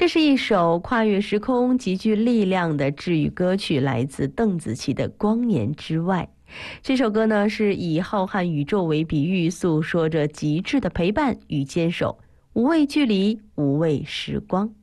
这是一首跨越时空、极具力量的治愈歌曲，来自邓紫棋的《光年之外》。这首歌呢，是以浩瀚宇宙为比喻，诉说着极致的陪伴与坚守，无畏距离，无畏时光。